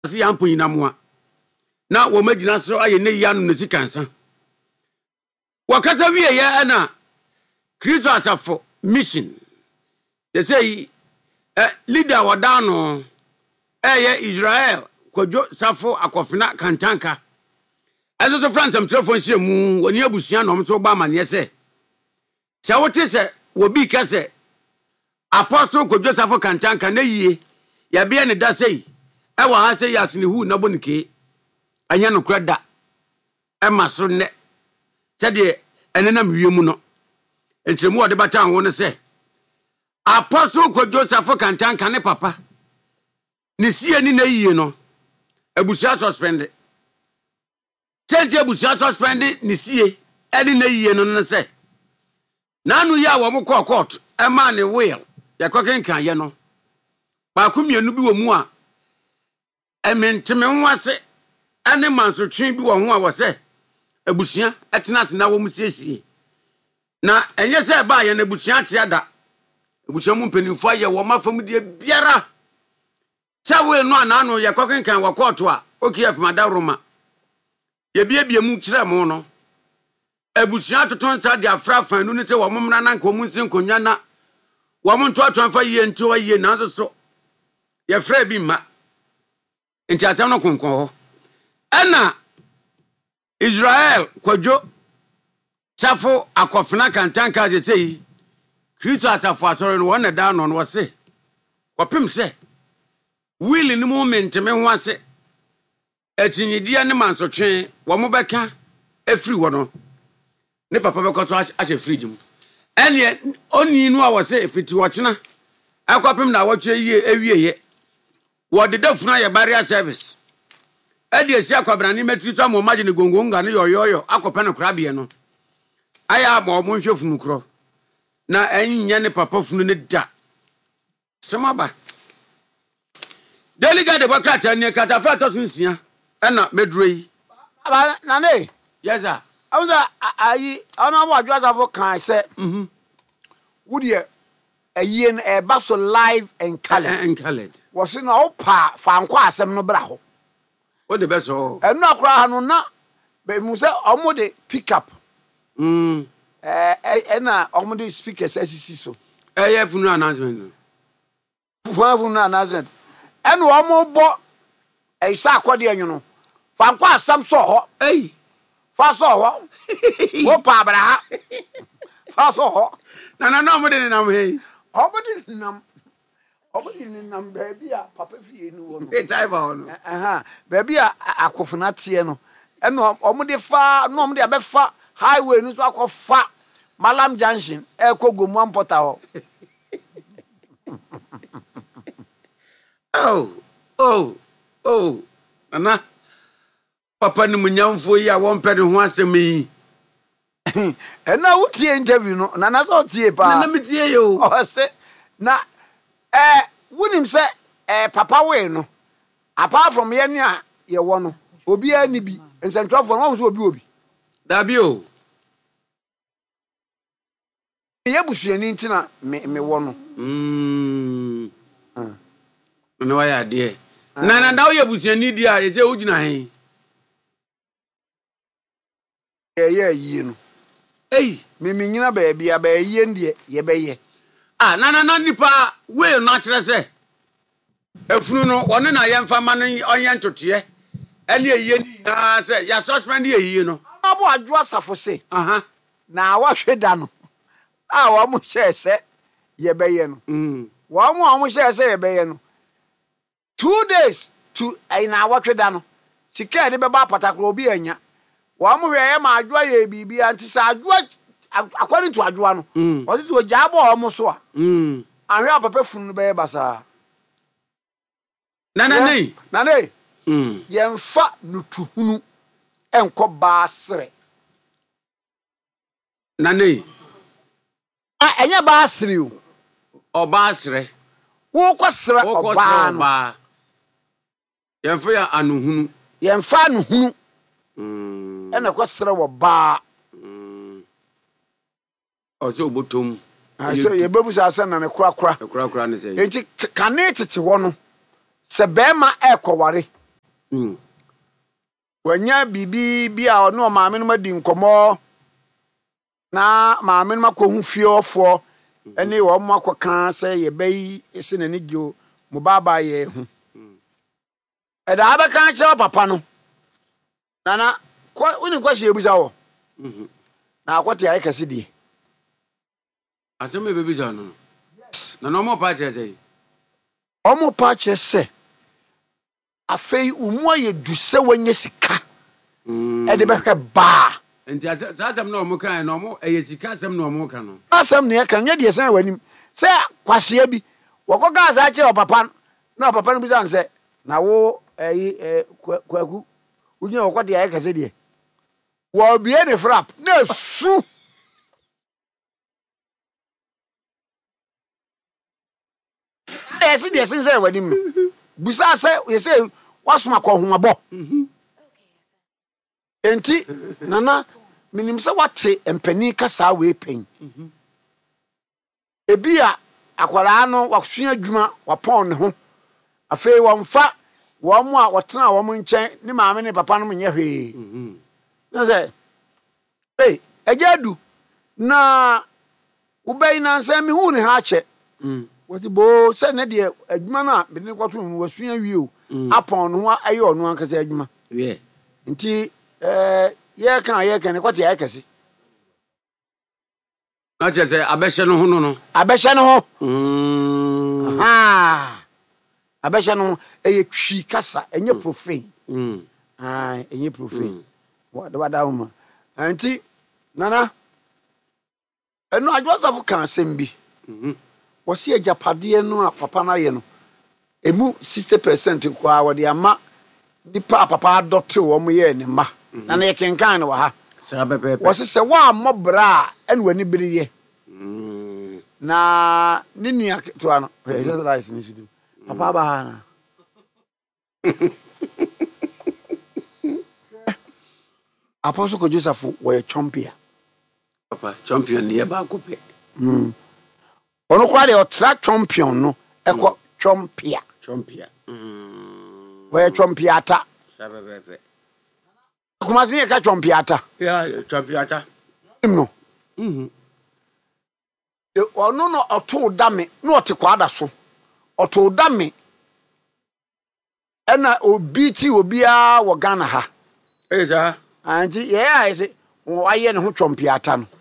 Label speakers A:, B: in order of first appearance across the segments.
A: si yampo yinamoa na wo magina so aye ne yanu ne sikansa wakasa wie ya na Kristo asafo mission they say leader wadano Israel Kojo Safo Akofina Kantanka as a France am telefon hye mu woni abusia no so ba mane se se wote se wo bi ka se Apostle Kojo Safo Kantanka na yie ya bia ne da sei e wa ha sei asne hu na bonike anya no krada e maso ne se de enenam wiemu no entremu ode bata ho ne se Apostle Kojo Safo Kantanka ne papa ne sie ni na yie no abusia suspend senti abusia suspend ni sie edi na yie no no se nanu ya wo mo court e ma ne will ya kokenkan ye no ba kumienu bi wo mu a ementeme nwase ane mansotwe bi wo ho a wo se abusia etenase na wo mu siesie na enye se ba ye na abusia tiada abusia mu mpanimfo ye wo mafam die biara sawe no anano ye kokenkan wo court a okf madaroma ye biebie mu kire mo no abusia toton sa dia frafan no ni se wo momna na nko mu nsin konwa na wo mo nto atonfa ye nto ye na so ye fra bi ma enti asem no konkon ho ana Israel Kojo Safo Akofina Kantanka je sei Kristo asafo asore no wona da no no se kopim se will ni moment me ho ase etinyidia ne mansotwe wo mo beka efri wo no ne papa beko so a fridge mu ene oni nu a wo se efiti wo chena akwapem na wo twe yie ewieye wo de dafuna ye barrier service edi esi akwabrani metri so mo maje ne gongonga ne yoyoyo akope ne krabie no aya ma mo nhwe funu kro na enye ne papa funu ne da semaba delegate bokata ne katafa to sunsia ena medroi
B: aba nane
A: yes sir
B: awuza ayi ona mo adwa Safo kan se wudie ayi no e ba so live and colored was no opa fa nko asem no bra ho
A: o de beso
B: enu akra ha no na be mu se omo de pick up ena omo de speakers asisi so
A: ye funu announcement
B: enu omo bo isa akode anwuno fa nko asem so ho fa so ho wo pa abraha fa so ho
A: na no mo de nam he
B: obodi nam baby a papa fie nu wo no
A: e type on
B: baby a akofuna tie no enu omo de fa no omo de abefa highway nu so akofa Malam Junction e ko gomu ampota ho
A: Nana papa ni munyamfo yi a won pede ho asem yi
B: ena wutie interview no nana so tie pa
A: nana mitie yo
B: o se na wunim se papa we no apart from ye nua ye wo no obi ani bi nsentwafo no wo so obi
A: da bi o
B: ye busuani ntina me wo no
A: no wa ya de nana da wo ye busuani di a ye se ugina hen
B: ye no me nyina ba bia ba ye ndie ye be ye
A: nana nipa we no akyere se efunu no wona na ye mfa ma no onye ntotoye ene ye ni na se ya suspend ye no
B: abo adwo Safo se na wa hweda no wa mo hye se ye be ye no wa mo hye se ye be ye no 2 days to na wa hweda no sika de be ba patakro obi anya wa mo hwe ye ma adwo ye bibia anti sa adwo according to adwo no o ti so jabo o mo so a ahwe apapa funu be basa
A: nane
B: ye mfa nutuhunu enko baasre
A: nane
B: enye baasre
A: o baasre
B: wo kwasra oba no
A: ye mfa ya anuhunu
B: ye mfa anuhunu ena kwasra wo ba
A: ozo obotom
B: so ye bebu sa asa na ne kura
A: ne se
B: enti kane tete ho no se be ma ekoware wanya bibi bi a ono maame no madi nkomo na maame no makohu fiofo ene wo mo akoka se ye bayi ese nani gyo mo baba ye hu eda abeka che papa no nana ko woni kwase ebusa wo na akote ayi kase die
A: aseme bebi za no na no mo pa che sei
B: omo pa che se afei umu aye duse wanye sika e de behwe ba
A: enti asem na omo kan na omo eye sika asem na omo kan no
B: asem ne kan nya de sen wanim se kwase bi woko ga za che papa na papa no bi san se na wo kwaku unyina woko de aye kase de wo bie ne frap na su esi de sen se wanim no busa se yese wasoma ko homabo enti nana minim se wate empani kasa we pen ebia akwara no wasua adwuma wapon ne ho afei wonfa wo mo a wotena wo mo nchen ni maame ne papa no menye hwe na se ejadu na ubei na nsa mi hu ne ha che wati bo se ne de adwuma na be ne kwato no wasua wie o apon no aye ono ankasa adwuma nti ye kan ne kwate aye kase
A: na che se abehye no ho no
B: abehye no ho abehye no eye twi kasa enye profane enye profane wada uma nti nana eno adwosafo kan sembi wasi ajapade no a papa na ye no emu 60% kwa wode ama nipa papa adote wo mo ye ne ma na na yekenkan no wa ha wasi se wa mobra ene wani biriye na nini to ano just like ni sidu papa ba na Apostle ko Joseph wo champion
A: papa champion ne ba ko pe
B: ono kwa de otra champion no eko champion wo champion ata
A: sabebepe
B: kuma sin ka champion ata
A: ya champion ata
B: no de ono no oto dame no ote kwada so oto dame ena obiti obia wo Ghana ha
A: eza
B: anti ise wo aye ne ho champion ata no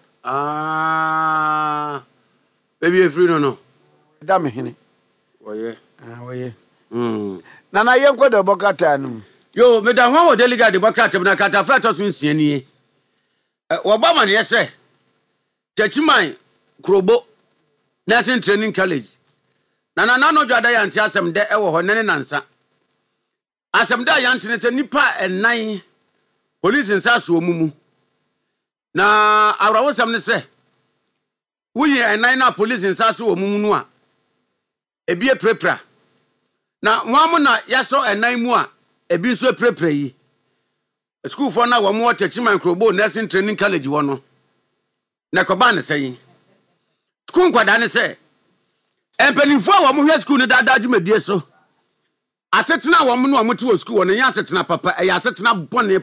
A: baby free no
B: dame hene
A: oye
B: oye nana yenko de bokata no
A: yo me da hwan wo delegate bokata na kata flat so nsia ni wo ba ma ne yese chachiman krobo nursing training college nana no dwada ya nti asem de ewo ho nene nansa asem da ya ntene se nipa enan police nsa so omumu na awrawo sam ne se wuyi enan na police nsa so omumu no a ebie prepra na nwamu na yaso enan mu a ebi so prepra yi school for na wo mo chachiman krobo nursing training college wo no na koba ne sei school nkwada ne se empenifo wo mo hwe school ne dada dwumadie so asetena wo mo no mo te wo school wo ne asetena papa e asetena bone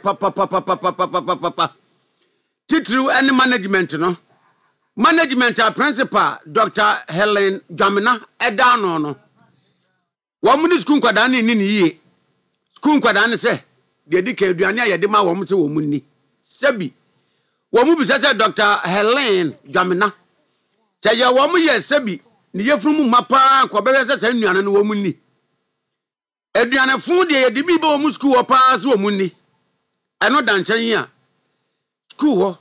A: papa titru and management no management a principal Dr. Helen Jamina edano no wo mo ni school nkwada ne ni yie school nkwada ne se de dika aduane a yede ma wo mo se wo mu ni sebi wo mu bisa se Dr. Helen Jamina se ye wo mu ye sebi ni yefunu mu mapa ko bebe se nnuane no wo mu ni aduane fun de yede bi bo mu school wo pa se wo mu ni eno danchan yi a school wo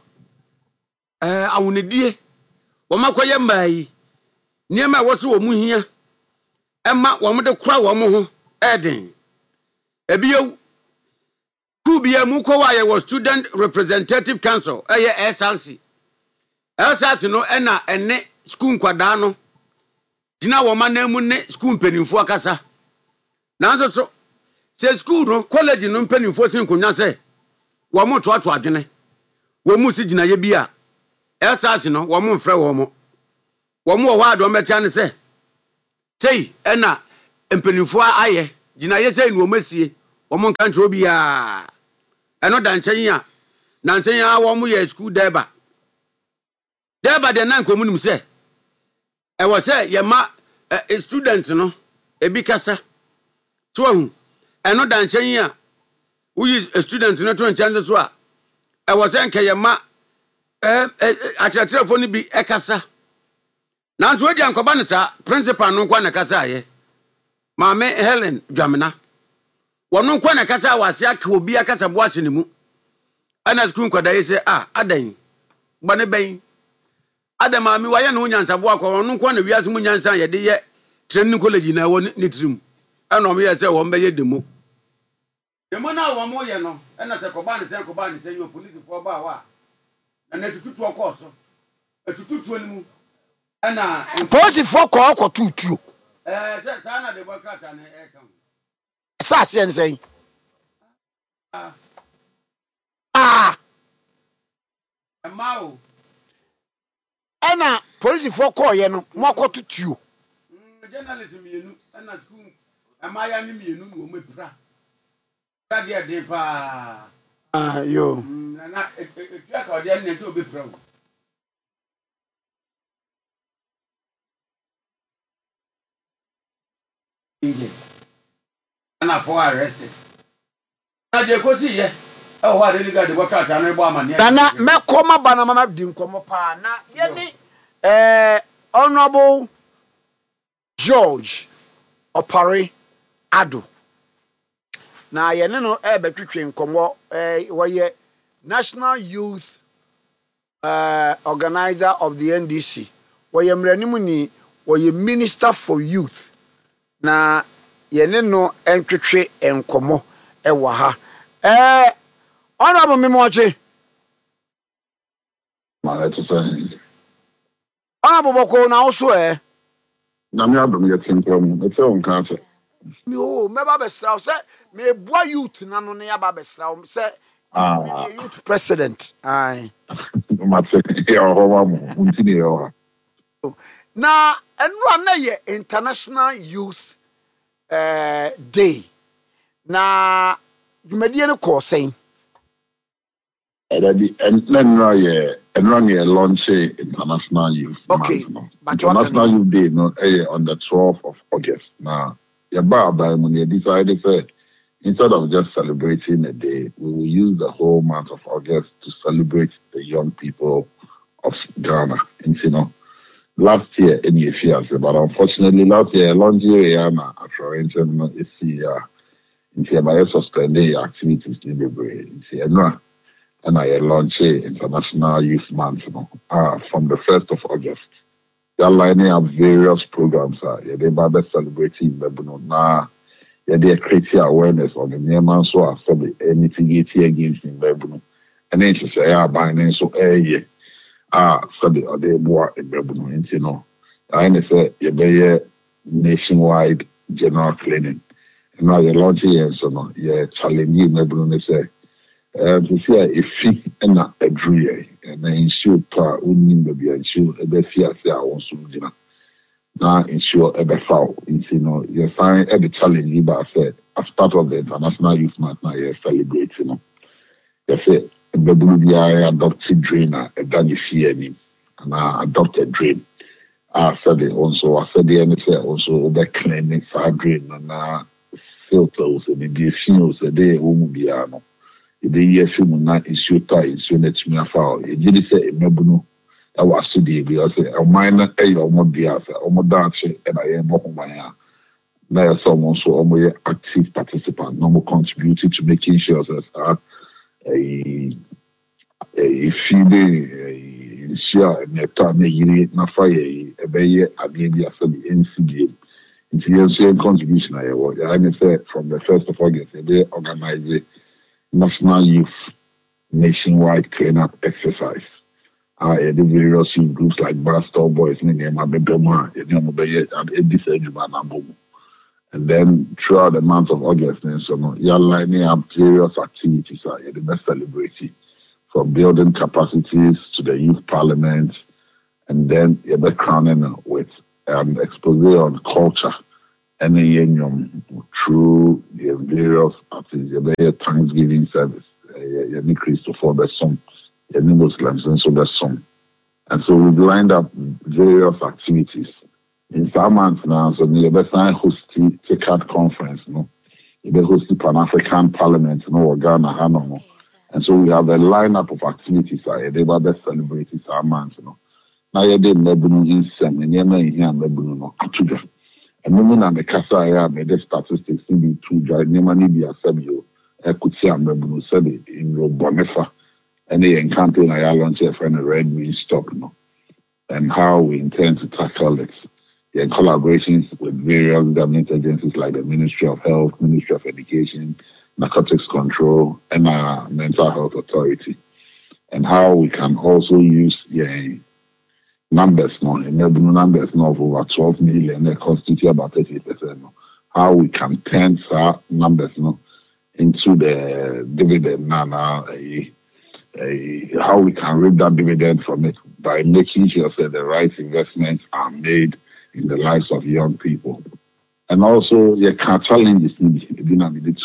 A: awunedie wo makoye mbai niema wo se wo mu hia ema wo mu de kura wo mu ho eden ebiye kubia mu ko wa ye wo student representative council SRC no ena ene school nkwada no dina wo manamu ne school mpenimfo akasa nanso so se school no college no mpenimfo sin konwa se wo mo to adwene wo mu si gina ye bia SRC no wo mo mfrɛ wo mo wo wa do metia ne se sei ena mpenimfo aye gina ye se no masie wɔn nkankyerɛ obiara ɛno dankyɛn a nankyɛn a wɔn yɛ school dɛba deɛ nan kɔn mu nim sɛ ɛwɔ sɛ yɛma student no ebi kasa to ahu ɛno dankyɛn a woyi student no to nkyɛn so a ɛwɔ sɛ nkɛ yɛma akyerɛkyerɛfoɔ no bi ɛkasa nanso wɔdi ankɔba no saa principal no nkwa na kasa ayɛ maame Helen Dwamena wɔno nkwa na kasa wase aka obi akasa bo ahyɛ ne mu ana school nkɔda yi sɛ adan gba ne bɛn adam maame wayɛ no nyansa bo akɔ wɔno nkwa na wiase mu nyansa yɛde yɛ training college na ɛwɔ ne tirim ɛna ɔmo yɛ sɛ wɔn bɛyɛ demo na wɔn mo yɛ no ɛna sɛ kɔba ne sɛ yɛ polisifoɔ ba wa na tututu ɔkɔ so tututu ne mu ɛna
B: polisifoɔ kɔ tutuo
A: sɛ saa na de bɔ krata ne ɛka ho
B: sa se nsɛn
A: ɛmao
B: ɛna polisifoɔ kɔɔyɛ no mo akɔ tutuo
A: journalism yenu ɛna school ɛmaya ne mienu no wɔn apira deɛ de paa
B: yo
A: na etua ka ɔde ne nso obepira wo ana for arrested na de kosi ye ɛwɔ hɔ adeli gade bɔka ta no bɔ amane
B: na mɛkɔma ba na mama di nkɔmɔ paa na yɛne honorable George Opare Ado na yɛne no ɛbɛtwetwe nkɔmɔ wɔyɛ National Youth Organizer of the NDC wɔyɛ mmeranimu ni wɔyɛ Minister for Youth na yɛne no ɛntwetwe nkɔmɔ ɛwɔ ha honorable Mimochi honorable Boko na also
C: na me abam yɛ timpam ɛsɛ on kanse
B: yo me ba besraw sɛ me boa youth na no ne aba besraw sɛ me youth president ai
C: ma sɛ yɛ ho wa mo ntini yɛ ho
B: na enura na yɛ International Youth Day na dwumadie no kɔ sɛn
C: ɛdadi enura yɛ launch International Youth
B: okay
C: but International Youth Day no on the 12th of August now yaba by money decided say instead of just celebrating a day we will use the whole month of August to celebrate the young people of Ghana and last year in the years but unfortunately last year launch year na after no is in by suspended activities in the brain and I launch International Youth Month from the 1st of August. They're lining up various programs. They're celebrating now. They're creating awareness on the near man so as to mitigating against in Bebuno. And then she say, buying so so they boy in Bebuno, I say you nationwide general cleaning. And now you're launching so you're challenging Bebuno say. To see a fee and a dreary and then ensure to win the be ensure a bit fear wants to dinner. Now ensure a bit foul. You find every challenge you said as part of the International Youth Month now you're celebrating. You say a baby adopted drainer, a daddy fear me, and I adopted drain. I said it also, I said the NSA also the cleaning for drain and filters and the fuels a day won't be the year film na issue net me afa e gidi say emebuno e was the because e minor e omo bia say omo dance e na ye mo ya na someone so omo ye active participant no more contributing to making sure that a feeding share neta na yiri na fa ye e be ye abia bia say the NCDA into your contribution I say from the 1st of August they organize National Youth Nationwide Cleanup Exercise. The various youth groups like Barstow Boys, and then throughout the month of August, you're lining up various activities the best celebrating, from building capacities to the youth parliament, and then you're crowning with expose on culture and through the various Thanksgiving service. Christopher the song, Muslims and so the song. And so we've lined up various activities. In some months now, so the best host TICAD conference, the host Pan-African Parliament, Ghana, and so we have a lineup of activities. They were best celebrating some months, Now you did Nebunu in Sem, and Yama in here, Nebunu, no, Atuja. And women and the Casa, I made the statistics to be true, Nemani be a Sabio, Ekutia Nebunu, Sabi, in Robonefa, and they encountered I launched a friend Red Green Stop, and how we intend to tackle it. In collaborations with various government agencies like the Ministry of Health, Ministry of Education, Narcotics Control, and our Mental Health Authority, and how we can also use numbers of over 12 million, they constitute about 30%. How we can turn our numbers into the dividend how we can reap that dividend from it by making sure that the right investments are made in the lives of young people. And also, you can challenges within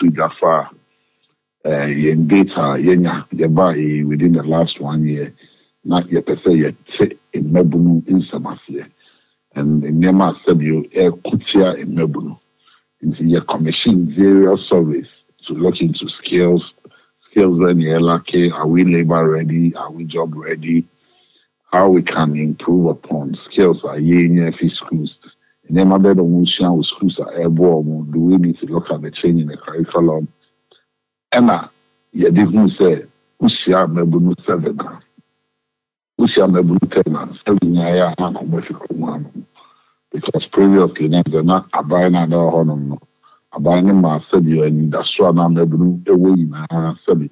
C: data within the last 1 year. Not yet to say yet in Mebunu in Samasia. And in Nema said you Kutia in Mebunu. Into your commission various surveys to look into skills when you're lucky, are we labor ready, are we job ready, how we can improve upon skills are in schools. In Nema bed of schools are airborne, do we need to look at the change in the curriculum? Emma, you didn't say Ushia Mebunu 7. Because previously they're not abiding at all. Abiding my said you and that's why I'm able to said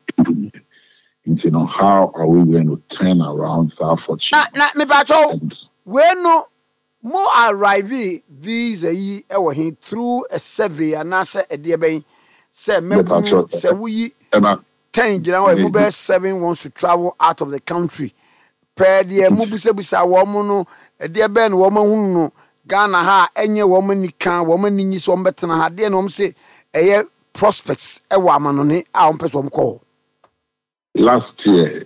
C: it. How are we going to turn around South Fortune?
B: Me bacho when no more arrive these through a survey and answer a dear bay say maybe say we 10 January 7 wants to travel out of the country. Per dear Mubisa woman, a dear Ben woman who Ghana ha, any woman ni can, woman in his own better than her dear nom say a prospects a woman on it, our person call.
C: Last year,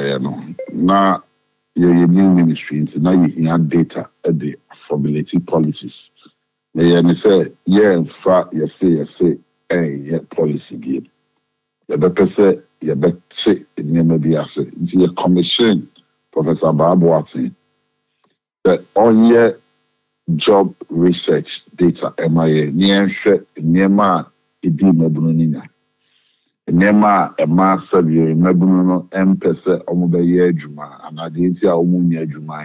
C: now your new ministry, now you have data at the affordability policies. You say, in fact, you say, hey, policy game. You better say, you better say, maybe I say, it's a commission. Professor Babuati, that on-year job research data MIA Nema Idi Mebunina. Nema Emma Sabio Mebuno Empesa Omobeye Juma and Agentia Omunia Juma.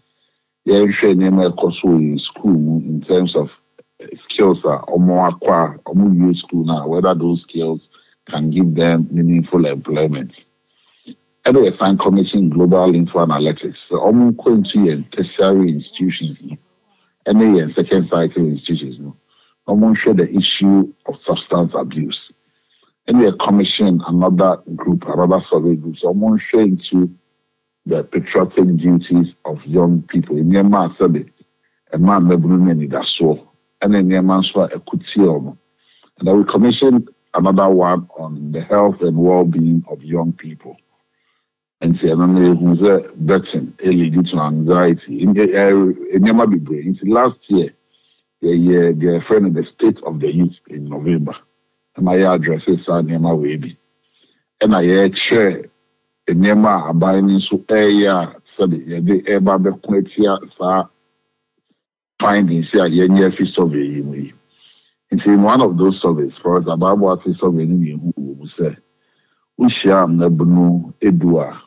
C: Nema Koso in school in terms of skills Omoaqua, Omu school now, whether those skills can give them meaningful employment. Anyway, find commission global info analytics. So I'm going to tertiary institutions, and second cycle institutions. I'm going to show the issue of substance abuse. And we commission another group, another survey group. So I'm going to show into the patriotic duties of young people. In Myanmar, said a man Mebunini that's so, and then Myanmar's for a Kutio. And then we commissioned another one on the health and well-being of young people. And say, who's betting lead to anxiety. In Yama be brain. Last year, the friend of the State of the Youth in November. And my address is Yama Baby. And I share in Yama abiding so said the Eba Bequetia findings here, Yenya survey. In one of those surveys, for us, about what is survey who say, Usham Nebunu Edua.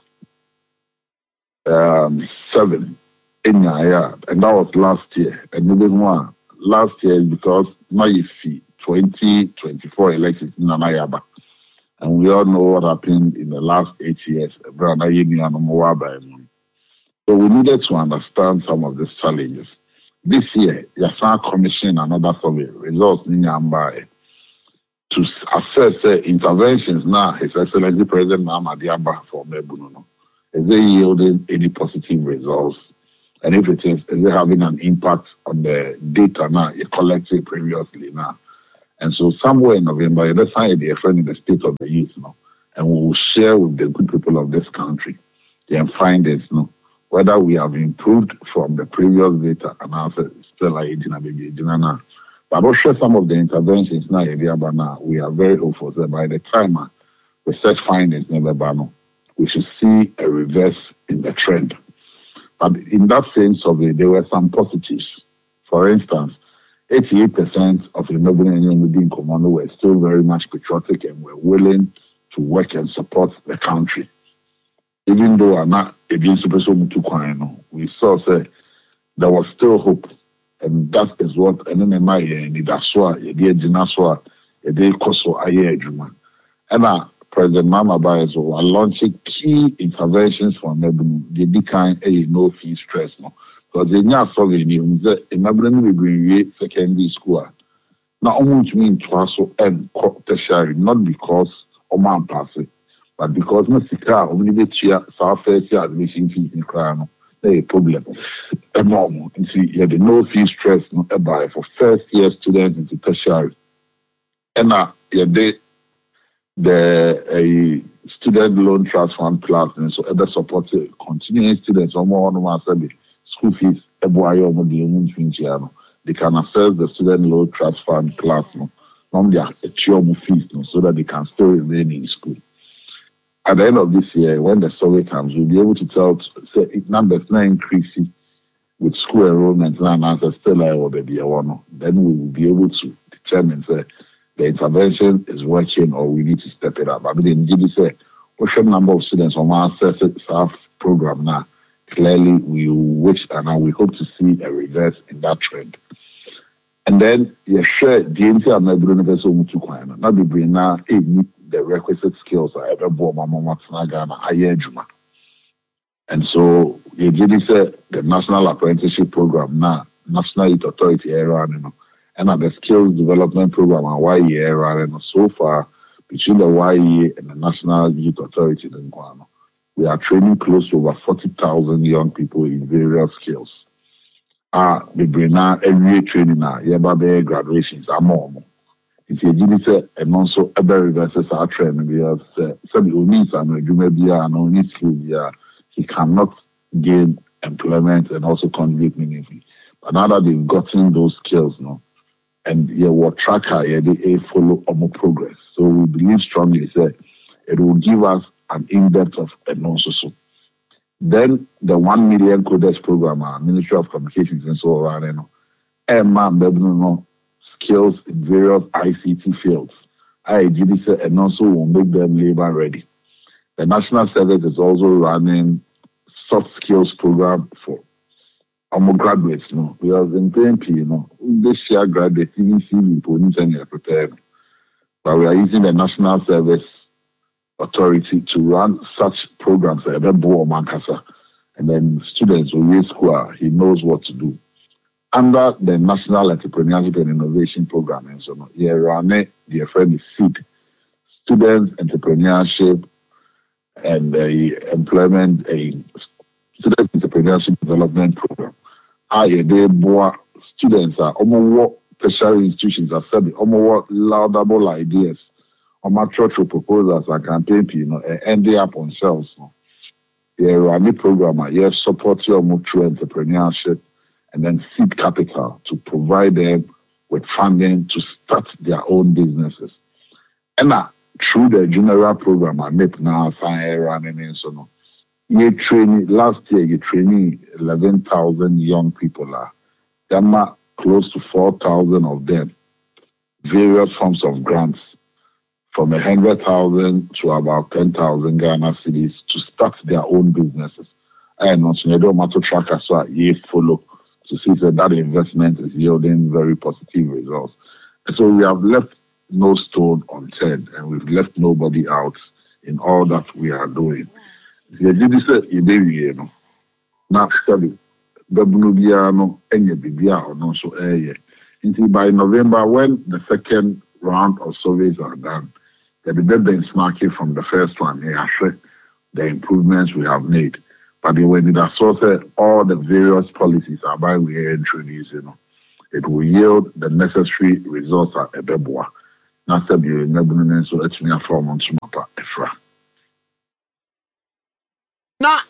C: 7 in and that was last year. And the one last year because my 2024 elections in Nanayaba. And we all know what happened in the last 8 years. So we needed to understand some of these challenges. This year, Yasa commissioned another survey, results in Yamba, to assess interventions now. His Excellency President Mahama Diaba for Mebuno. Is they yielding any positive results And if it is it having an impact on the data now you collected previously now? And so somewhere in November, let's find a friend in the state of the youth, and we will share with the good people of this country and find it, whether we have improved from the previous data and also still like now. But I'll share some of the interventions now. We are very hopeful that by the time research findings never ban, we should see a reverse in the trend. But in that same survey, there were some positives. For instance, 88% of the Noblemen within Commando were still very much patriotic and were willing to work and support the country. Even though I'm not against the we saw say there was still hope. And that is what and then my that's why and President Mama Baez are launching key interventions for Nebu, the kind no fee stress. Because they now saw the news that in Nabran secondary school. Now, almost mean twice and tertiary, not because Oman pass it, but because Mexico only the cheer South First year admission fees in Crown. They a problem. A normal. And see, you have the no fee stress by for first year students into tertiary. And now, the student loan trust fund class, and so other support continuing students or more on school fees, they can access the student loan trust fund class, normally fees, so that they can still remain in school. At the end of this year, when the survey comes, we'll be able to tell, say, numbers now increasing with school enrollment, and still then we will be able to determine, say, the intervention is working or we need to step it up. I mean, did say, what's the number of students on our staff program now? Clearly, we wish and we hope to see a reverse in that trend. And then, you share the entire University of not be bringing now the requisite skills I ever bought my mama Ghana. And so, you did say the National Apprenticeship Program now, National Youth Authority area, and the Skills Development Program and YE and so far between the YE and the National Youth Authority in Guano, we are training close to over 40,000 young people in various skills. We bring now every training now, yeah, graduations are more. If you did say and also other reverses are training because some who needs and you may be and only skill, he cannot gain employment and also contribute meaningfully. But now that they've gotten those skills, and your tracker, they follow our progress. So we believe strongly that it will give us an in-depth of and also so. Then the 1 million codex program, Ministry of Communications and so on, and skills in various ICT fields. And also will make them labor ready. The National Service is also running soft skills program for our graduates, we are in PMP, this year graduates, even people need to prepare. But we are using the National Service Authority to run such programs like Mankasa. And then students will reach school, he knows what to do. Under the National Entrepreneurship and Innovation Program, and so on, the friend is SEED, Students Entrepreneurship and Employment, Student Entrepreneurship Development Program. Students are almost tertiary institutions are said almost laudable ideas, church proposals and campaign, ending up on shelves. The Rami program, support your through entrepreneurship and then seed capital to provide them with funding to start their own businesses. And through the general program, I make now running in so on. Last year, you training 11,000 young people. There are close to 4,000 of them. Various forms of grants from 100,000 to about 10,000 Ghana cedis to start their own businesses. And also, you don't matter tracker, so you follow to see that investment is yielding very positive results. And so we have left no stone unturned and we've left nobody out in all that we are doing. You did this, now study. Babunubiano and Bibia or no so by November, when the second round of surveys are done, the benchmarking from the first one, the improvements we have made. But when it associates all the various policies about we are introducing, it will yield the necessary results at Ebeboa. Now, said you never know, so let me inform on Sumapa Efra.
B: Na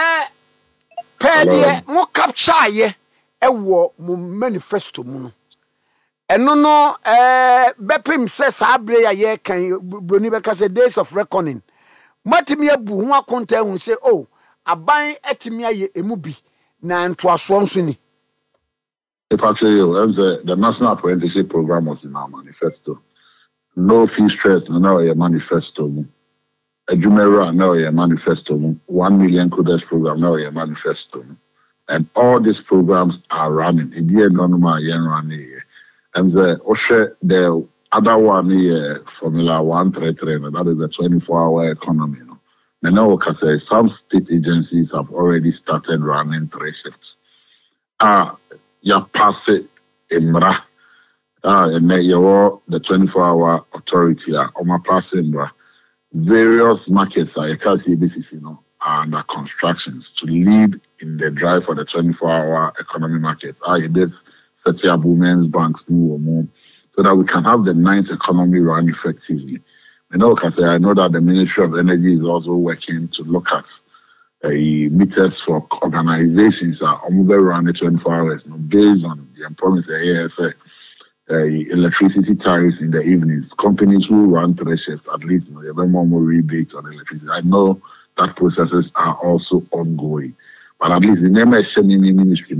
B: pɛdeɛ mo capture yɛ ɛwɔ mo manifesto mu no ɛno no bɛpem sɛ saa bere a yɛkan broni bɛka sɛ days of reckoning matimi abu ho akonta hu sɛ oh aban atimi ayɛ emu bi na ntoasoɔ nso ni.
C: If I say the National Apprenticeship Program was in our manifesto. No fee stress, no your manifesto. Ejumera, no your manifesto. 1 million coders program, no your manifesto. And all these programs are running. In the end, running. And the other one, Formula 133, that is the 24-hour economy. And now, some state agencies have already started running 3 shifts. Ya pass it Imra. And then you the 24-hour authority passing various markets you can see this is are under constructions to lead in the drive for the 24-hour economy market. It is such a women's banks so that we can have the 9th economy run effectively. I know that the Ministry of Energy is also working to look at meters for organizations that are run the 24 hours based on the promise of electricity tariffs in the evenings. Companies who run 3 shifts at least they have more rebates on electricity. I know that processes are also ongoing, but at least the name of ministry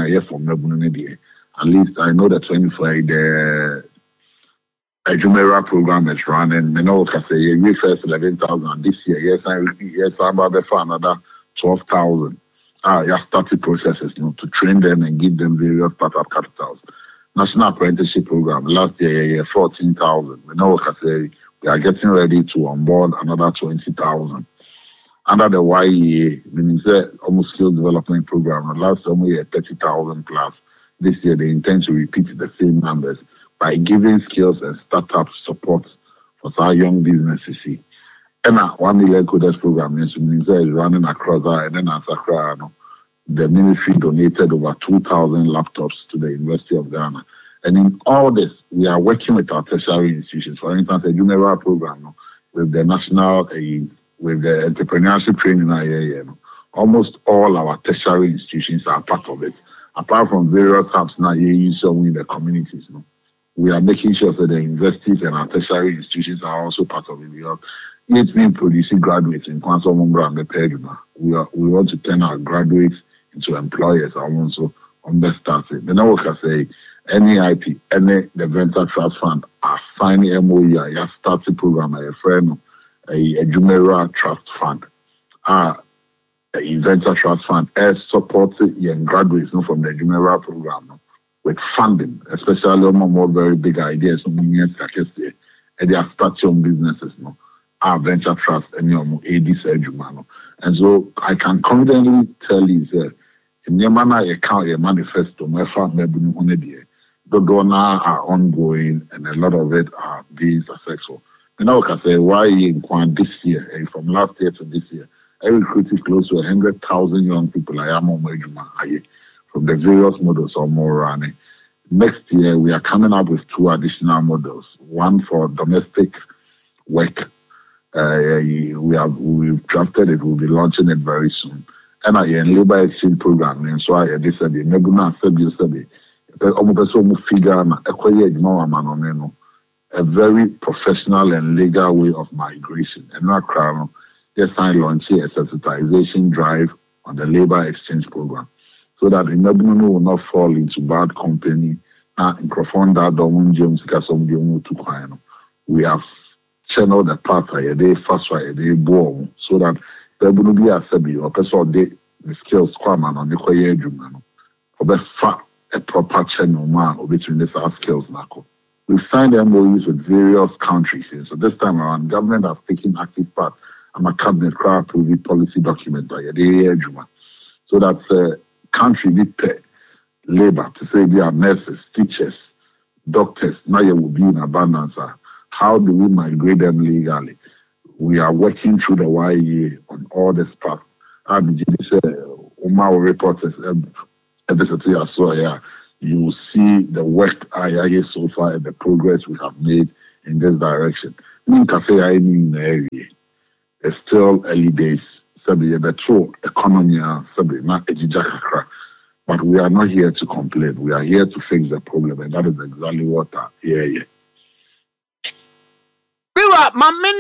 C: at least I know that 24 the Jumera program is running. I know we first 11,000 this year. Yes, I'm about to find another 12,000. You started processes, to train them and give them various startup capitals. National Apprenticeship Program last year, 14,000. We know we are getting ready to onboard another 20,000. Under the YEA, meaning almost skill development program, last year we had 30,000 plus. This year they intend to repeat the same numbers by giving skills and startup support for our young businesses. And 1 million coders program is running across and then as Accra, the ministry donated over 2,000 laptops to the University of Ghana. And in all this, we are working with our tertiary institutions. For instance, a general program with the national, with the entrepreneurship training, almost all our tertiary institutions are part of it. Apart from various hubs now, in the communities. We are making sure that the universities and our tertiary institutions are also part of it. Because it's been producing graduates in Kwanzaa Mumbra and the Peduma. We want to turn our graduates into employers. I want to understand it. The network can say NEIP, the Venture Trust Fund are signing MOU. You start the program. A friend, a Jumera Trust Fund, a Venture Trust Fund, supports young graduates from the Jumera program with funding, especially more very big ideas. And they are starting businesses. Our Venture Trust and AD. And so I can confidently tell you that in your account, your manifesto, my family, the donors are ongoing and a lot of it are being successful. And I can say why in Kwan this year, and from last year to this year, I recruited close to 100,000 young people. I am on from the various models or more running. Next year, we are coming up with 2 additional models. One for domestic work. We've drafted it. We'll be launching it very soon. And I labor exchange program. And so I said, a very professional and legal way of migration. And not crown. Yes, I launched a sensitization drive on the labor exchange program, so that the Nebunu will not fall into bad company. We have channeled the path fast so that there will be a sabi or person the skills come on the quiet juman or a proper channel man between the skills. We've signed MOUs with various countries here. So this time around, government has taken active part. I'm a cabinet craft to the policy document by so that country we pay labor to say they are nurses, teachers, doctors. Now you will be in abundance. How do we migrate them legally? We are working through the YEA on all this part. Uma reporters you will see the work I so far and the progress we have made in this direction. It's still early days. The true economy, but we are not here to complain. We are here to fix the problem, and that is exactly what here.
B: Biwa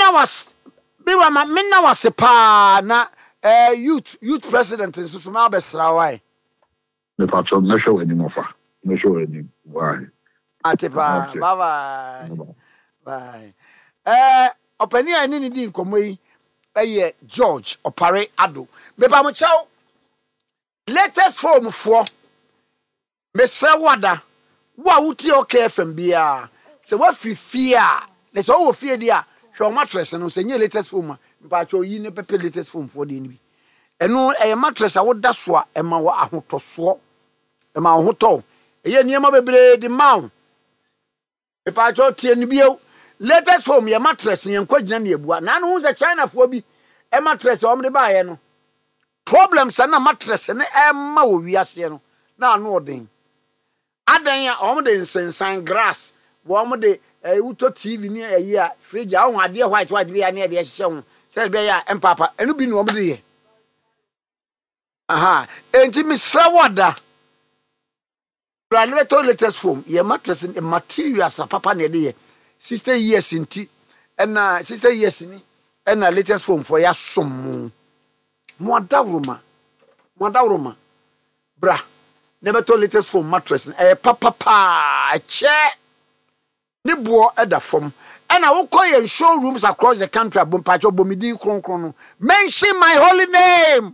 B: mamina was a pa na youth president in Susuma Besrawai.
C: The patron no show any more. No show any why.
B: Atipa, bye. Openi ani ni nkomo yi George Opare Ado. Beba mo chaw latest form for Mesra wada wa wuti okay FM bia. Se wa fifia. Le so wo fie dia hwe mattress no se nye latest form mpa cho yi ne pepe latest form for de ni bi. Eno mattress a woda so a ema wo ahotoso. Ema ahoto. Eye niema bebre di maw. Mpa cho tie ni bio. Latest form ye mattress ye kwagina na ebua. Na no ze China fo bi mattress o mde ba ye no. Problems na mattress ne ema wo wiase no. Na no odin. Adan ya o mde nsensan grass. Wo mde uto TV ni a fridge a ho ade white bi ya na de hye ho. Se be ya empapa. Enu bi no mde ye. Aha, enti misra wada. Brandweto latest form ye mattress in materials papa na de ye. 60 years inti na 60 years ni na latest form for ya som mo dawroma bra never to latest form mattress papa che ni bo eda form na wo koye showrooms across the country bompacho bomidin kronkron no mention my holy name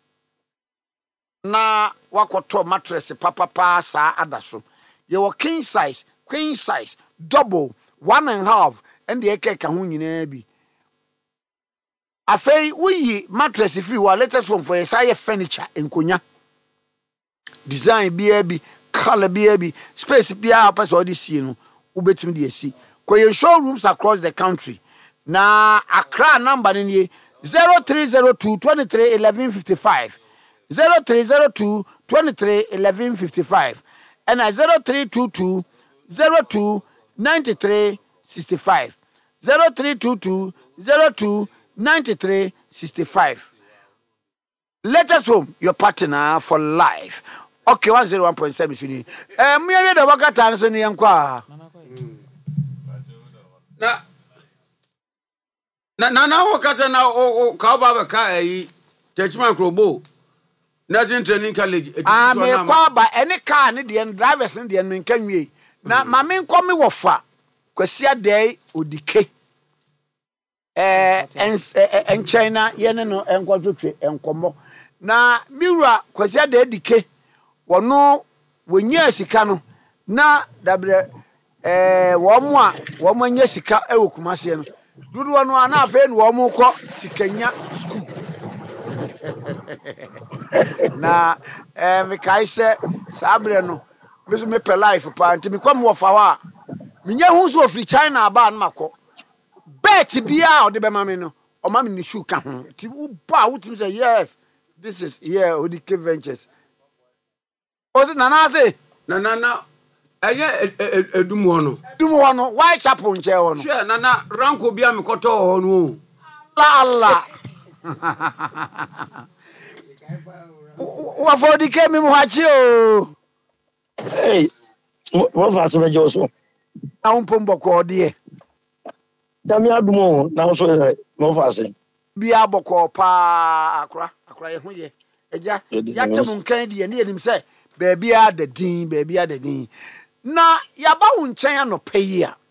B: na wakoto mattress papa sa adaso ye wo king size, queen size, double 1.5 and the eke hu nyina bi afei wuyi mattress free wa latest form for say furniture enkonya design bi color bi space bi person odi sie no ubetum de asi koye showrooms across the country na Accra number ni 0302 23 11 55 0302 23 11 55 and 0322 02 93 65 0322 02 93 65. Let us home your partner for life. Okay, 101.7 city. Me we the waka tan so ni yankwa.
A: Na waka na o ka ba ka yi Churchman Krobo. Nursing Training College.
B: Me kwa ba any car ni de drivers ni de no nkanwie. Na mame nkomi wofa kwasia dey odike en China yene no enkotwetwe enkomo na miwura kwasia dey dike wono wonya sika no na dabre wo mo anya sika ewo kumase no dudu wono ana afa no wo mo kọ sikanya school na me kai se sabre no meso me pe life pa nti me kwam wo fa wa minya hu so ofri China ba na makọ bet bia o de be mame no o mame ni shoe ka ho ti u ba wutim say yes this is here Odike Ventures ozi nana say
A: na eye edumu no
B: why chapel nche ho no
A: sure nana ranko bia me koto ho no
B: la wa for Odike mi mu hachi o
D: hey what was the joso
B: na umpombo ko de
D: dami adumo na so no fase
B: bia boko pa akra ye ho ye eja yatem nkan de ne enim se baabia da din na yaba wo nchen anopa yi a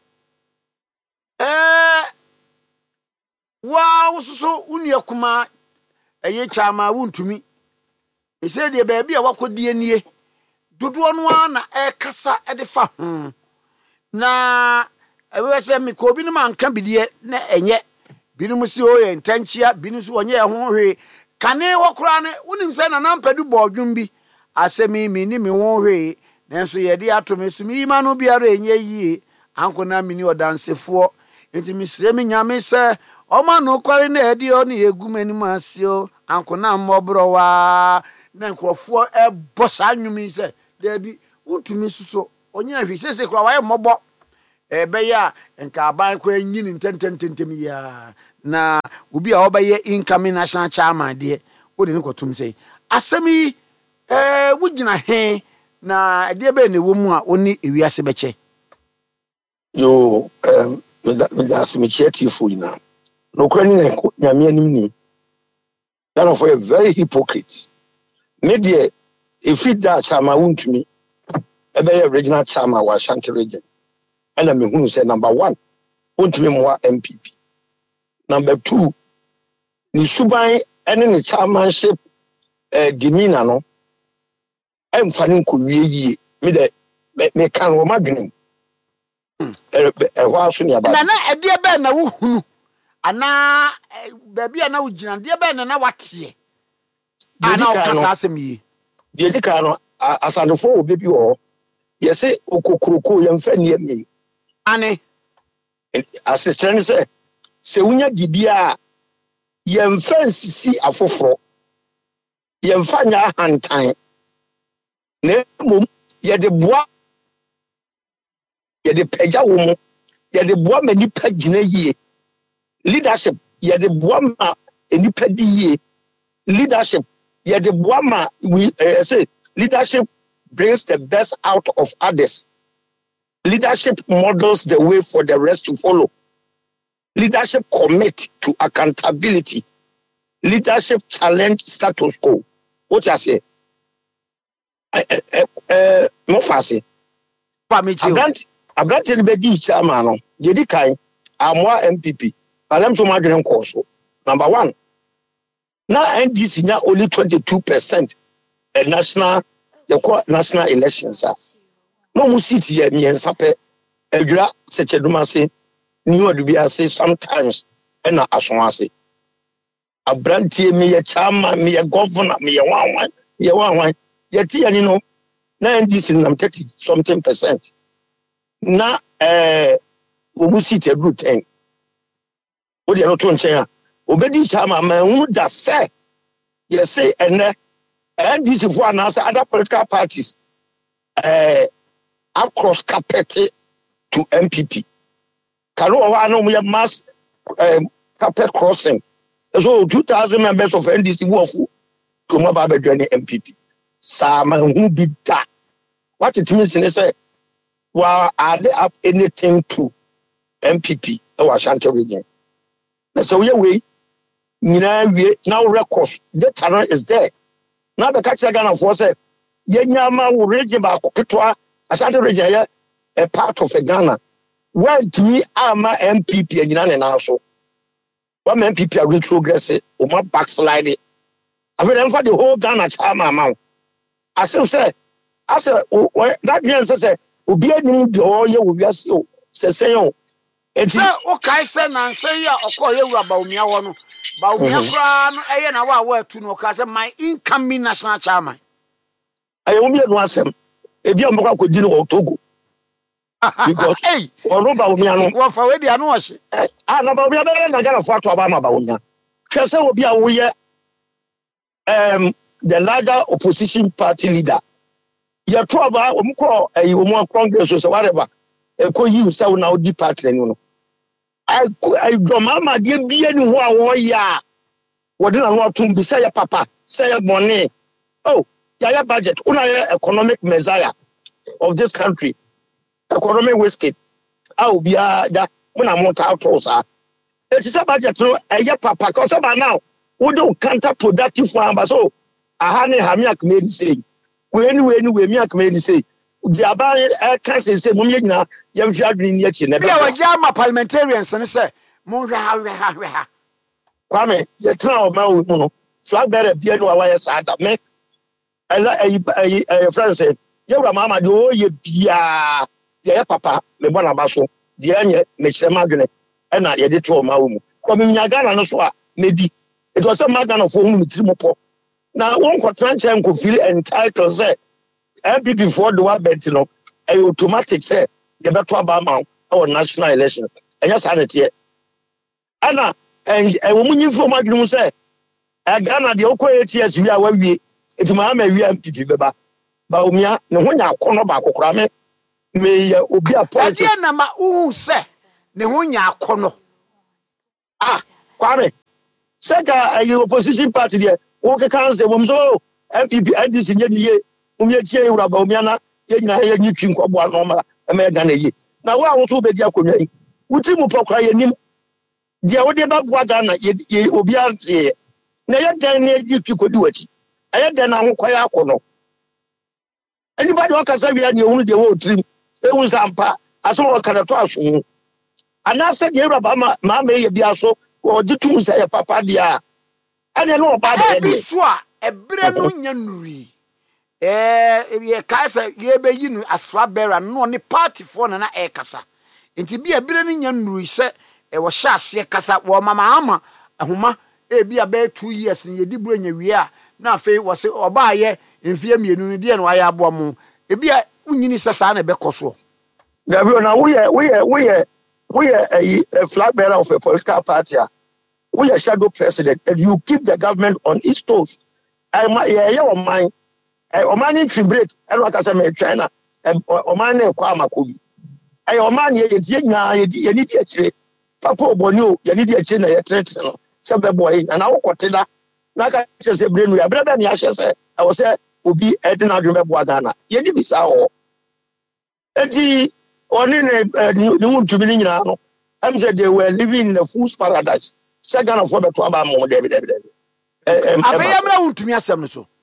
B: wa wososo unu akuma eye chama wuntumi ese de baabia wakodie nie dodo no na kasa de fa ho na ewe se mi ko bi no man ka bidie na enye binu si o ye ntanchia binu so onye ho hwe kane wokura ne wonim se na nampadu bodwum bi asemi mi ni mi ho hwe nanso ye de atome so mi ma no biara enye yie anko na mi ni odansefo enti mi sire mi nyame se Oma no kware na edi oni egum anim asio ankona mmobro wa na nkrofo e bosa nwumi se da bi utumi suso onye ahwe sese kra wa mmobo be ya nka aban kra nyini ntententem ya na obi a obaye incoming national chairman de wo de nkotum sei asemi wugina he na de be ne wo mu a oni ewiase beche
D: yo me da asemi cheerful na no kwani na nyame anim ni that for a very hypocrite me de if it that chama wuntumi ebe original chama wa Ashanti region and me hunu say number 1 wuntumi mo MPP number 2 ni suban ene ni chairmanship demeanor no emfani ko wiye me de me kan wo madwenem wa so ni aba
B: na ede be na wo hunu ana baby ana wo gina de be na watie ana o kasa asem yi
D: de dika no asandefo obi bi wo yese okokroko yemfa ni emi
B: ane
D: asistren se wunya gibia yemfa nsisi afoforo yemfa nya hantan ne mum ye de boa ye de pagya wo mu ye de boa mani pagina yie leadership ye de boa ma enipa di yie leadership ye de boa ma we say leadership brings the best out of others. Leadership models the way for the rest to follow. Leadership commit to accountability. Leadership challenge status quo. What I say? No fast. Abranti ni bedi chairman no. Dedi kai amwa MPP. Alem to madwen course. Number 1. Now NDC nya only 22% the national elections are. No mu seat ye miensa pe edura secheduma se ni odubia se sometimes na asonase abrantie me ye chairman me ye governor me ye wanwan ye ti ani no na NDC nam 30 something percent na mu seat e group 10 odi no to nchen a obedi chairman ma hu da se ye say ene NDC for other political parties across carpet to MPP. Karo wa no we mass carpet crossing. So 2,000 members of NDC wo fu to mo ba join MPP. Sa ma hu bi da. What it means is say wa add up anything to MPP e wa Ashanti region. So we now records the talent is there. Now the catch Ghana for say yenyama wo region ba koketwa Ashanti region a part of Ghana. When we ama MPP anyina ne na so. One MPP are retrogress o ma backslide. I feel for the whole Ghana chairman amount. I say that means say obi anim bi o ye wo wiase o say yo.
B: Eti o kai say na say ya okoye wura ba omia wo no. Ba omia kra no eye na wa atu no ka say my incoming national chairman.
D: Aye omi enu asem. Ebi am kwa kodi no Togo. Because ono ba omi anu
B: wo fa we dia no wo hye.
D: Na ba omi anu na Ghana fo ato aba ma ba omi. Hwe say obi a wo ye the larger opposition party leader. Ya to aba omko omo congress so whatever. Eko yi say na odi party ni no. I do mama de bia ni ho a wo ya. Wo de na no atum bi say ya papa, say ya money. Oh, ya budget, una economic messiah of this country. Economic wasted. How be ya muna monta autos are. It is a budget no ya papa cause about now. We don't counterproductive farm so ahane hamiak me say. We anyway miak me say. The about can say mum nyina yam hwa adwini ni achi na be.
B: Ya wa jama parliamentarians ne say mon hwa.
D: Kwame ye tra o ma wo mu no. Flag bearer bia no wa ya sada me. Friend said, "Yewra mama de o ye bia ye papa me bona ba so de anye me kire madwene e na ye de to ma wo mu ko me nya Ghana no so a medi it was a Ghana for hu me tiri na won ko tranche nko feel entitled say MPP for the wa bet no e automatic say ye beto aba ma o national election enya sanete ana and woman you from my room say Ghana the oko ATS we are we it ma ma we MPP beba ba umia ne ho nya akono ba kokora me obi a politics
B: na ma se ne ho nya akono
D: Kwame seka opposition party there wo ke kan se wom so MPP NDC nye nie umia tie wura ba umia na ye nyina ye nyi twi nkobo ano ma e Ghana yi na wo a wo so be di akonwa yi wuti mu pokora ye nim dia wo de ba bo Ghana ye obi ante na ye dan na ye twi kodi wachi aye dan na ho kwaya akono anybody who can say we are the only wo trim e hu sampa aso wo kana to aso anase de raba ma me ye bia so wo ditum say ye papa dia ane no ba de
B: bi so a ebre no nya nuri ye kaisa ye be yi no as flag bearer no ne party for na e kasa enti bi ebre no nya nuri se e wo sha ase kasa wo mama ama ahoma e bi aba 2 years ne ye di bro nya wie a na afei wo se oba ye mfie mienu ne de na wa ya abo mo e bi a unyini sesa na be koso
D: Gabriel now we are a flag bearer of a political party. We are shadow president, and you keep the government on its toes. On mine in tribute, and like I said, China, and on mine, Kwama Kubi. On mine, you need a Papa Bonu, you need a China, a traditional, some boy, and our quotada. Like I said, we are better than Yasha. I was there, will be Edna Ghana. You need to be sour. Only to be in I'm said they were living in a fool's paradise. Second of all, the Twaba Mo, David.
B: I want to me as some so.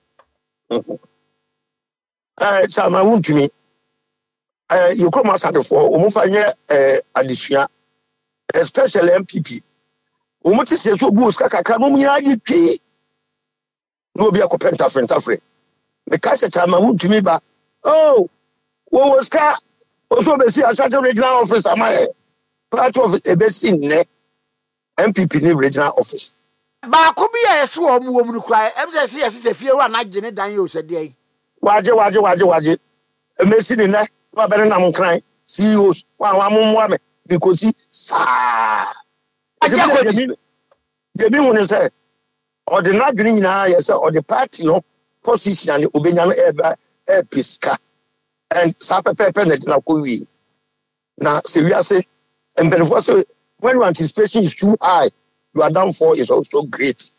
D: Some I want to me. You come as for Umufanya Addition, especially MPP. Umuti says so good, Kaka, no be a copenta friend. Because the time I want to me, but oh, what was car? Also, they see a certain regional office. Am I part of a best in MPP new regional office?
B: But could be a swarm woman who cry. MCS is a fear one night, Jenny Daniel said, "Day."
D: Waje. A message in that, no better than I'm crying. CEOs, one woman, because he sa. The mean when say, or the not green yes, or the party, no position, Ubinian air pisca. And Sapa Pepper and Nakui. Now, seriously, and when anticipation is too high, your downfall is also great.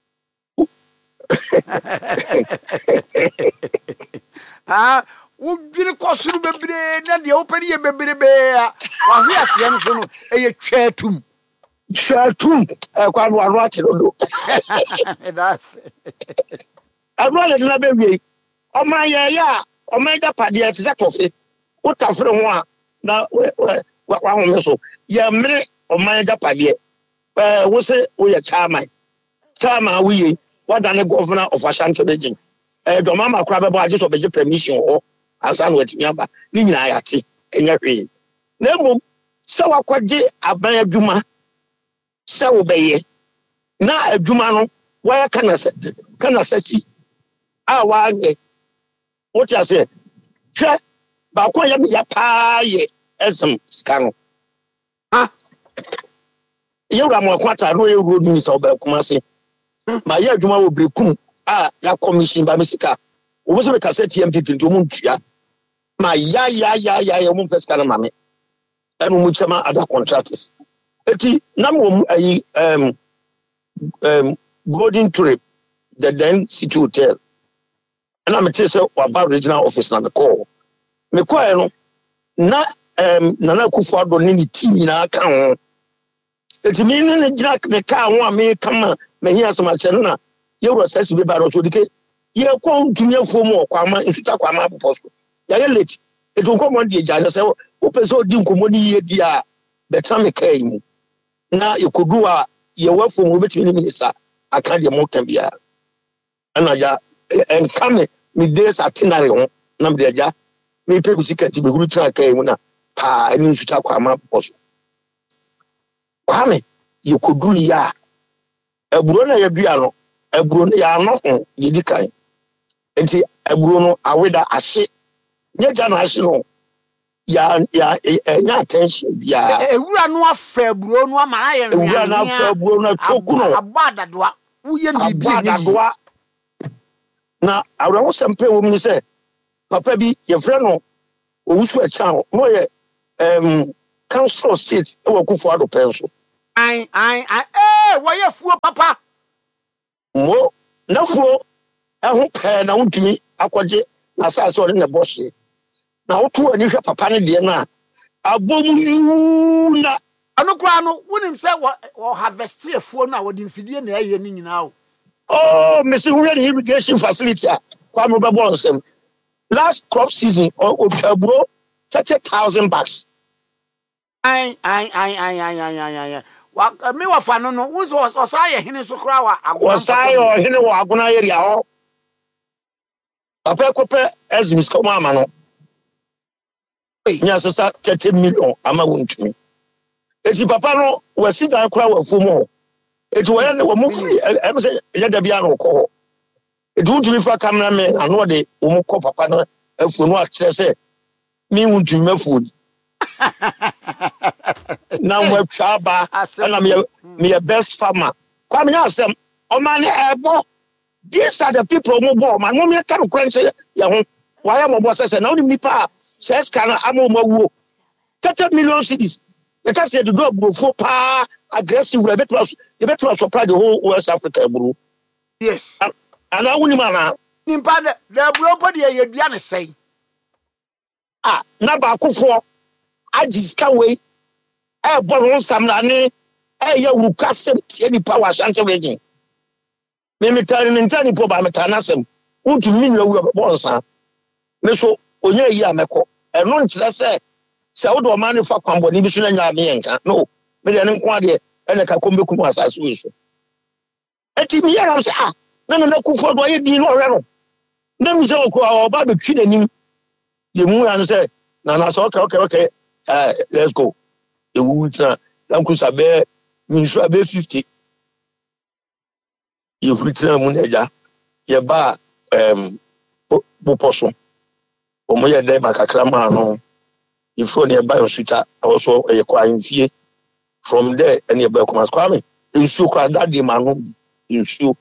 B: Would be the cost of the open year, baby bear. Or we are seeing a chair tomb.
D: Chair tomb, quite one watching.
B: That's
D: I'd rather baby. Oh, my, yeah. O mega party at that of it. What a friend one now, what one so. Yeah, minute o mega party. Was it we a charmer? Charmer, we what than a governor of Ashanti region. The mama crab about just obey permission or as I went Yamba, Nina Yati, and your ring. No, so I quite did a bay Juma. So obey. Now a Jumano, where can I say? Ah, why? What I say? Try, but when you are pie, as some scan. You are more quite a royal road news of Kumasi. My year, Juma will be kum. That commission by Messica. Was a cassette MPP to Muntia. My ya, won't first kind of mammy. And with some other contractors. Number golden trip, the then city hotel. And I'm a teacher about regional office number call. Me no na Nana Akufo-Addo ni team na ka ho. Eti me ne Jack ne ka ho a me kama me hia so ma che na ye wro sesi be ba ro so dike ye ko ntumi afo mu okwama nsuta kwama apopọ so. Ya ye late. Eti nkomo de ja se wo pese odi nkomo ni ye di a betra me kai mu. Na ikodu a ye wafo mu betimi ni minister aka de mo kan bia. Ana ja enkame me days itinerary ho na me de ja me pe bisikati be guru tra kai mu na pa ani nsuta kwama apopọ so. Kwame ye kodu ya eburo na ye dua no eburo no ya no ho ye di kan enti eburo no aweda ahye nye ja na ahye no attention bia
B: ewura no afa buro no ama ya nwa
D: ewura na afa buro na choku no
B: abada doa uye bibi
D: enyi doa na awrawo sempe wo mi se papa bi ye frɛ no owusu acha no ye council state e wo Kufuor do penso
B: wo ye fuo papa
D: mo na fuo ho pɛ na wontumi akɔgye asase ɔde na bɔhye na woto ani hwɛ papa ne de na abomu na
B: anokura no wonim sɛ wo harvest efuo no a wo di mfidie na ɛyɛ ni nyina o
D: oh mesi hwɛ the irrigation facility a kwa mo bɛbɔ nsɛm last crop season o taburo 30,000 bucks
B: ai wa me wa fa no wo so osaye hene so kra wa agona
D: osaye o hene wa agona area ho papa kopɛ ezimis ko mama no nya sesa 30 million ama wontumi eti papa no wasi dan kra wa fumo eti wo yɛ wo mo free em sɛ yɛ da bia no kɔ eti wontumi fa cameraman ano de wo mo kɔ papa no afu no akyerɛ sɛ mi wontumi mafu na we twaba na me best farmer kwa me asem o man ebo these are the people mo bo man mo me ka no kran say ye ho wa ya mo bo say na oni nipa says can amo mawuo 30 million cedis the can say the do brofo pa aggressive we better supply the whole West Africa bro
B: yes
D: and I woni mana
B: nimpa the bro po de ye dua ne say
D: na ba Kufuor ajiska we borrow samrane ya wukasem tie nipa wa Ashanti region me metani po ba metanasem untu minwa wu bonsa me so onya yi ameko eno nkyerɛ sɛ wo do ma ne fa kwambo ni bi so na nya me yenka no me de ne nko ade ene ka kombekum asase we so eti mi yara sɛ na Kufuor do ye din no ɔhwɛ no na mi sɛ ko ba betwi nanim de mu ya no sɛ na so okay let's go ewu tna lankusa be minsu abe 50 ye hutina mu neja ye ba boposo o mo ye de makakra ma no ifo ne ba yosuta also ye kwa mfie from there any ba kuma kwame nsu kwa dade ma no nsu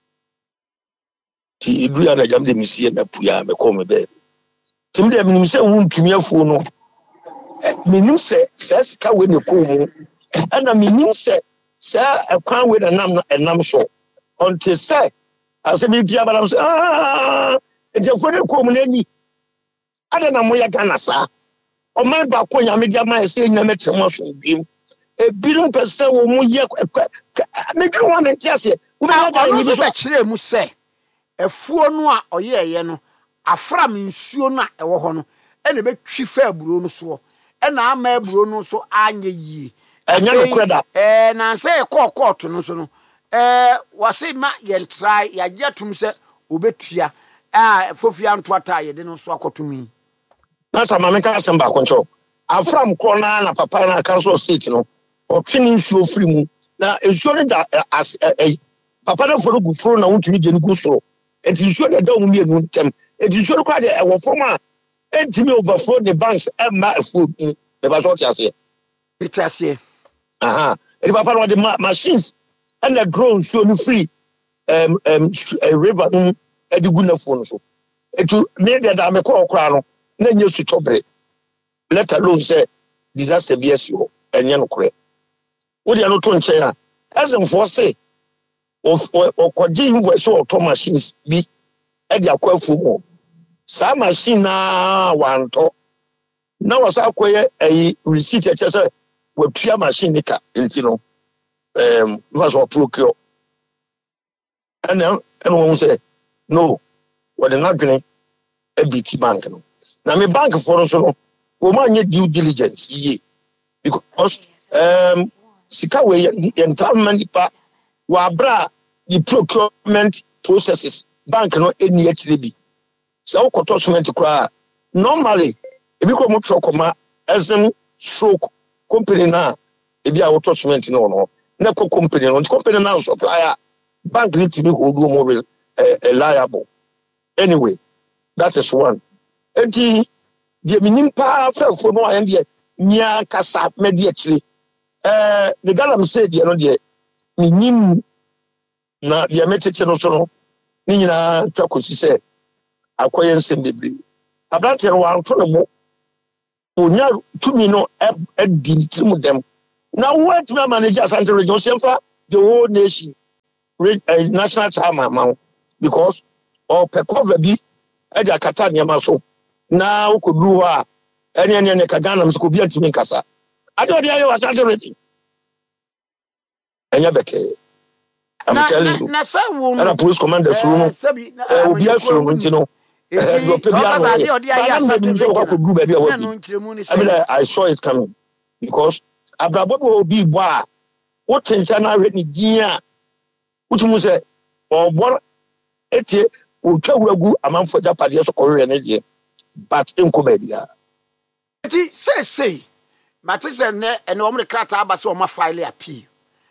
D: ti idu ya na jam de misie na puya me ko me be tim de minim se wuntumi afu no minim se sika we ne ko mu ana minim se ekwan we na nam no enam so until say asebi pia balam se ejefo ne ko mu nani ada na mo ya Ghana sa o man ba ko nya media ma se nya metremo so bim ebirum pese wo mu ye medru wa mentiase wo ba ga ni bi so
B: kire mu se efuo no a oyeye no afram nsuo no a ewo ho no ene betwi fa aburo no so ena ama aburo no so anye yi
D: enya no kreda
B: na se court no so no wase ma ye try ya jetum se obetua fofia ntoata ye de no so akotumi
D: na sama me ka asem ba koncho afram kro na papa na council state no otwini nsuo free mu na nsuo ne da papa na foro gu foro na wontumi je ne gu soro enti nsuo ne da mu mienu ntem enti nsuo kwa de ewo fom a entimi overflow the banks emma food the basot yase
B: bitase
D: enti papa no the machines and the drones so no free river edigu na phone so etu me de da me ko okra no na nye su tobre let alone say disaster bsio enye no kore wo de no to nche ya ezemfo say of okoji invoice auto machines bi e de akwafu mo sa machine na wanto na wasa akoye receipt e chese watua machine ka enti no was procure and won say no what not doing a BT bank no na me bank for so no wo ma nye due diligence ye because sika we entertainment pa wa bra the procurement processes bank no eni akire bi so ukoto cement kra normally ebi ko mo trokoma SM stroke company na ebi a water cement no na ko company na supplier bank need to be hold liable anyway that is one enti the minim pa fa fo no ayen de nia kasa medi akire the galam said you know the minim na the metete no so no ni nyina twakosi se akoye nsem bebre abrante no wanto no mo onya tumi no edi timu dem na what me manager Asante region semfa the whole nation national chairman because or pekova bi e da kata nyama so na ukoduru ha ene ka Ghana msiko bi antimi nkasa ade de ayo Asante region enya beke I'm telling you
B: na sa wo
D: na police commander suru no obi asuru ntino I saw it coming because Abrabo will be bar. What tension I read Nia, which was a or what ete will travel good among for Japanese or energy, but in Comedia.
B: Say, Matissa and only crack abas or my file appeal.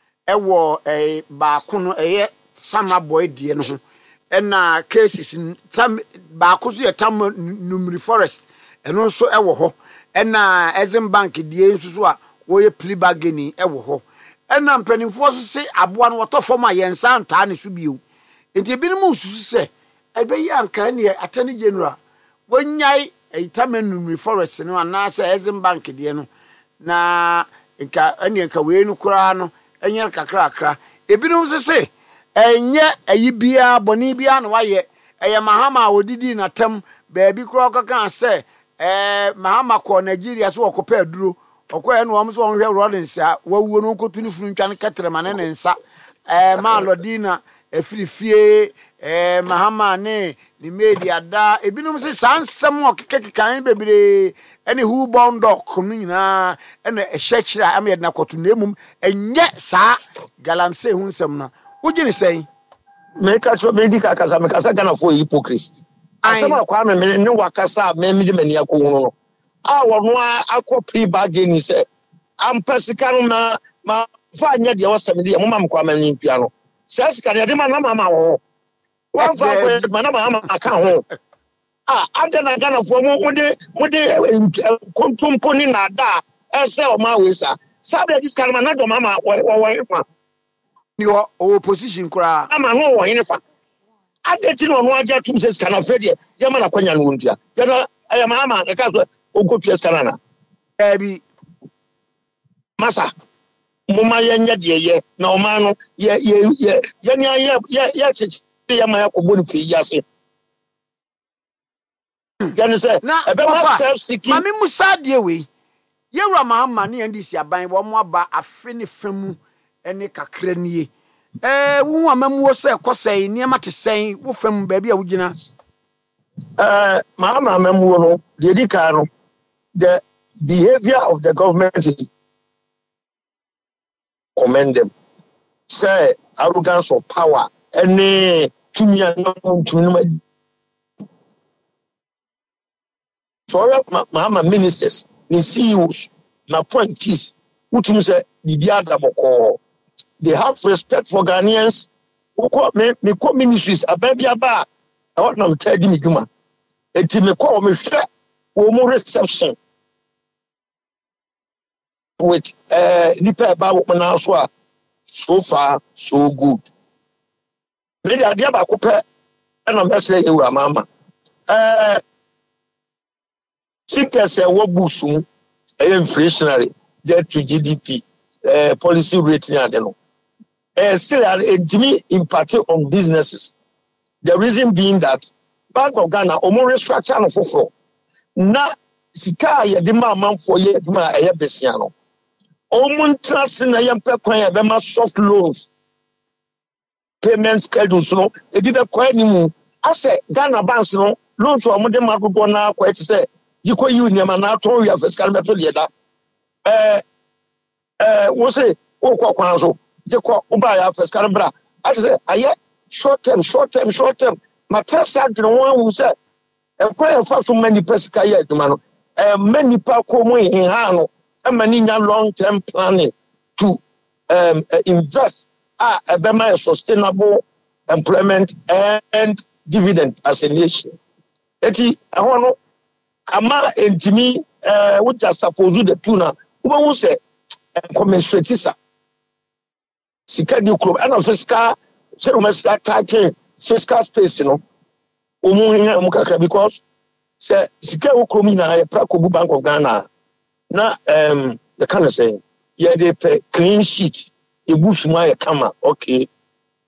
B: A bakuno a summer boy dear no. And cases in tam Bakusi tam numeri forest and also ewo and Ezen Bank the Susua we plea bargaining ewo and I'm penning forces say abuan water for my yen san tani should be you. It be the say I be young can ye attorney general when yai a tamen numeri forest no and nasa Ezen Bank the no na any kawe no kurano and yan kakra ebinum say enye ayibia boni bia no waye mahama odidi natam baabi kro kan se mahama ko Nigeria so okopa aduro okoye no omso onhwe Rollins a wawuo no nkotuni funu ntwan ketere mane ne nsa ma lodina efirifie mahama ne ni media da ebinum se sansam okekeka bebire ene hu bondok no nyina ene ehyekyira am yedna kotunamum enye sa galamse hu nsam na ujini say
D: make a so medical kasa me kasa Ghana for hypocrisy asema kwa me ne wakasa me mi de mani akwo no a wono akọ pre-bargain say am pesika no ma fa anya de wasem de mo mam kwa mani pia no say sika de ma na mama wo wan fa ko ma na mama aka ho ade na Ghana for mo de kontomponi na da ese o ma wesa sabe this kind man na do mama wo fa
B: your opposition kura
D: ama no wo hinifa adeti no no aja tum se scan of de je ma na kwanya no ntua je na ayama ama e ka so ogotua scan na
B: ebi
D: masa muma yenya de ye na o ma no ye ni ye chichi ya ma ya ko bonu fi yase yani say e be ma self seeking
B: mami musa de we ye wura ma ama ne ndisi aban wo mo aba afe ne famu ene kakra nie wo amamu wo se kosai niema te sen wo fam ba bia wo gina
D: ma amamu no de dika no the behavior of the government is commend them say arrogance of power any tumia no so ma ministers ni CEOs na appointees utum say bibia adaboko. They have respect for Ghanaians. Me call ministries ababia ba I want them tell me juma. Eti me call me share wo reception with nipa ba wo na so far so good. Me dia ba ko pe na me say e wura mama. Figures wo busum inflationary debt to GDP policy rate and no. Still impact on businesses. The reason being that Bank of Ghana almost restructure no for na sika ye de man for ye ma eye besia no omun trust na ye pe kwan ye be ma soft loans payment schedules no e bi be kwan ni mu ase Ghana banks no loans o mo de ma dodo na kwa ti say jiko union na to we fiscal method ye da wo say wo kwa kwan so jiko uba ya fiscal bra I say aye short term matrasa de one who say e kwa fa so many pesika ye aduma no many pa ko mo hin ha no e many long term planning to invest a sustainable employment and dividend as a nation eti ho no ama entimi we just suppose the tuna we won say commensurate sa sika di kro ana fiscal say we must start fiscal space no omu kakra because say sika wo kro mi na ya prakobu Bank of Ghana na the kind of say yeah they pay clean sheet e bush ma ya kama okay